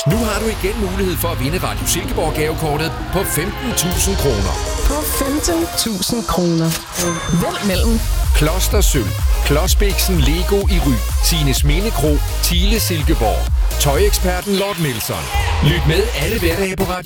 Nu har du igen mulighed for at vinde Radio Silkeborg gavekortet på 15.000 kroner. På 15.000 kroner. Vælg mellem Kloster Sølv, Klodsbiksen Lego i Ry, Tines Mindekro, Thiele Silkeborg, tøjeksperten Lord Milson. Lyt med alle hverdage på Radio